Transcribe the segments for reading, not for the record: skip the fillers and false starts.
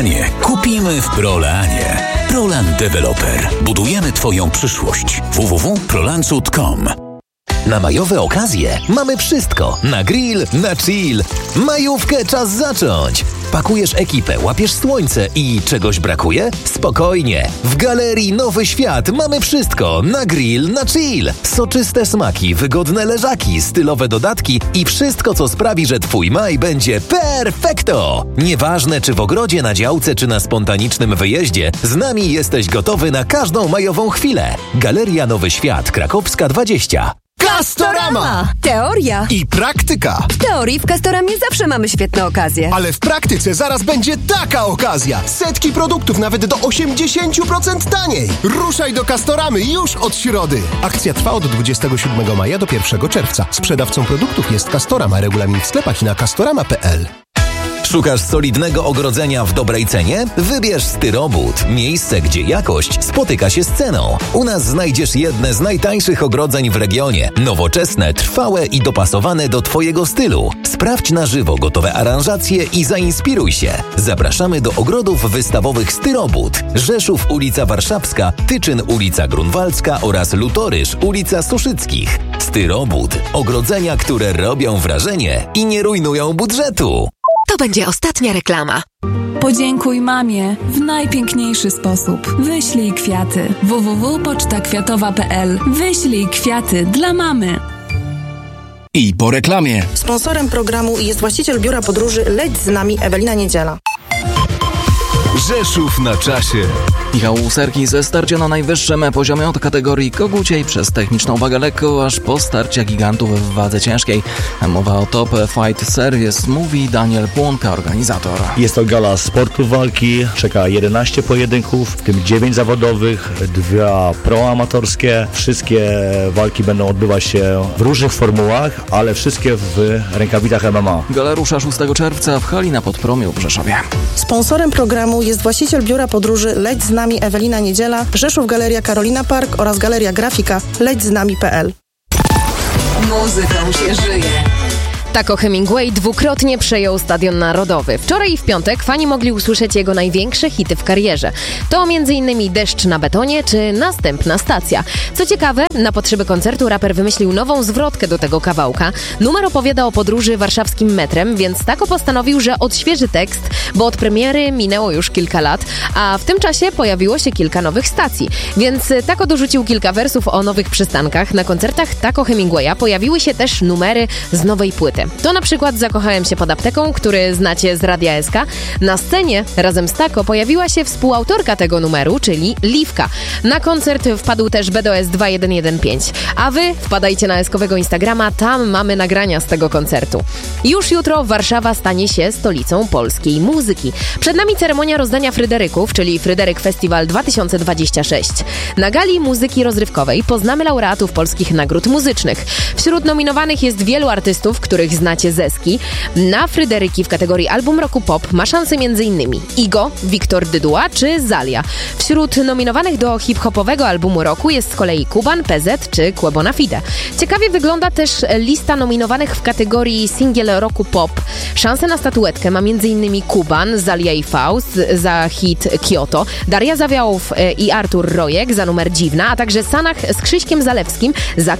Proleanie kupimy w Proleanie. Prolan Developer. Budujemy Twoją przyszłość. www.prolancut.com. Na majowe okazje mamy wszystko. Na grill, na chill. Majówkę czas zacząć. Pakujesz ekipę, łapiesz słońce i czegoś brakuje? Spokojnie. W Galerii Nowy Świat mamy wszystko. Na grill, na chill. Soczyste smaki, wygodne leżaki, stylowe dodatki i wszystko, co sprawi, że Twój maj będzie perfekto. Nieważne, czy w ogrodzie, na działce, czy na spontanicznym wyjeździe, z nami jesteś gotowy na każdą majową chwilę. Galeria Nowy Świat, Krakowska 20. Castorama! Teoria I praktyka. W teorii w Castoramie zawsze mamy świetne okazje. Ale w praktyce zaraz będzie taka okazja. Setki produktów nawet do 80% taniej. Ruszaj do Castoramy już od środy. Akcja trwa od 27 maja do 1 czerwca. Sprzedawcą produktów jest Castorama. Regulamin w sklepach i na castorama.pl. Szukasz solidnego ogrodzenia w dobrej cenie? Wybierz Styrobud. Miejsce, gdzie jakość spotyka się z ceną. U nas znajdziesz jedne z najtańszych ogrodzeń w regionie. Nowoczesne, trwałe i dopasowane do Twojego stylu. Sprawdź na żywo gotowe aranżacje i zainspiruj się. Zapraszamy do ogrodów wystawowych Styrobud. Rzeszów, ulica Warszawska, Tyczyn, ulica Grunwaldzka oraz Lutorysz, ulica Suszyckich. Styrobud. Ogrodzenia, które robią wrażenie i nie rujnują budżetu. To będzie ostatnia reklama. Podziękuj mamie w najpiękniejszy sposób. Wyślij kwiaty. www.pocztakwiatowa.pl. Wyślij kwiaty dla mamy. I po reklamie. Sponsorem programu jest właściciel biura podróży Leć z nami Ewelina Niedziela. Rzeszów na czasie. Michał Serki ze starcia na najwyższym poziomie od kategorii koguciej przez techniczną wagę lekką aż po starcia gigantów w wadze ciężkiej. Mowa o Top Fight Series, mówi Daniel Płonka, organizator. Jest to gala sportu walki, czeka 11 pojedynków, w tym 9 zawodowych, 2 proamatorskie. Wszystkie walki będą odbywać się w różnych formułach, ale wszystkie w rękawicach MMA. Gala rusza 6 czerwca w hali na Podpromiu w Rzeszowie. Sponsorem programu jest właściciel biura podróży Leć z nami Ewelina Niedziela, Rzeszów Galeria Karolina Park oraz Galeria Grafika lećznami.pl. Muzyką się żyje. Taco Hemingway dwukrotnie przejął Stadion Narodowy. Wczoraj i w piątek fani mogli usłyszeć jego największe hity w karierze. To m.in. Deszcz na betonie czy Następna stacja. Co ciekawe, na potrzeby koncertu raper wymyślił nową zwrotkę do tego kawałka. Numer opowiada o podróży warszawskim metrem, więc Taco postanowił, że odświeży tekst, bo od premiery minęło już kilka lat, a w tym czasie pojawiło się kilka nowych stacji. Więc Taco dorzucił kilka wersów o nowych przystankach. Na koncertach Taco Hemingwaya pojawiły się też numery z nowej płyty. To na przykład Zakochałem się pod apteką, który znacie z Radia SK. Na scenie razem z Taco pojawiła się współautorka tego numeru, czyli Liwka. Na koncert wpadł też BDOS 2115. A wy wpadajcie na eskowego Instagrama, tam mamy nagrania z tego koncertu. Już jutro Warszawa stanie się stolicą polskiej muzyki. Przed nami ceremonia rozdania Fryderyków, czyli Fryderyk Festival 2026. Na gali muzyki rozrywkowej poznamy laureatów polskich nagród muzycznych. Wśród nominowanych jest wielu artystów, których znacie z Eski. Na Fryderyki w kategorii Album Roku Pop ma szansę m.in. Igo, Wiktor Dyduła czy Zalia. Wśród nominowanych do hip-hopowego albumu roku jest z kolei Kuban, PZ czy Quebona Fide. Ciekawie wygląda też lista nominowanych w kategorii Singiel Roku Pop. Szansę na statuetkę ma m.in. Kuban, Zalia i Faust za hit Kyoto, Daria Zawiałow i Artur Rojek za numer Dziwna, a także Sanach z Krzyśkiem Zalewskim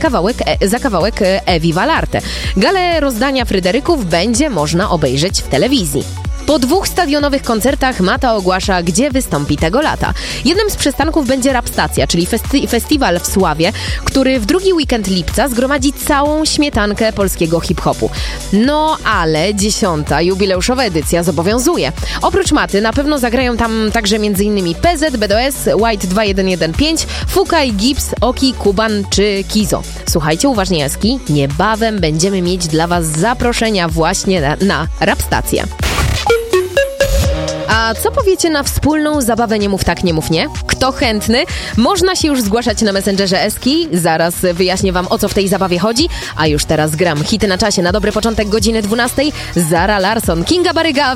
za kawałek Ewi Valarte. Galę rozdania Fryderyków będzie można obejrzeć w telewizji. Po 2 stadionowych koncertach Mata ogłasza, gdzie wystąpi tego lata. Jednym z przystanków będzie Rapstacja, czyli festiwal w Sławie, który w drugi weekend lipca zgromadzi całą śmietankę polskiego hip-hopu. No ale 10. jubileuszowa edycja zobowiązuje. Oprócz Maty na pewno zagrają tam także m.in. PZ, BDOS, White 2115, Fukaj, Gibbs, Oki, Kuban czy Kizo. Słuchajcie uważnie, Eski, niebawem będziemy mieć dla Was zaproszenia właśnie na Rapstację. A co powiecie na wspólną zabawę Nie mów tak, nie mów nie? Kto chętny? Można się już zgłaszać na Messengerze Eski. Zaraz wyjaśnię wam, o co w tej zabawie chodzi. A już teraz gram hity na czasie. Na dobry początek godziny 12. Zara Larsson, Kinga Baryga.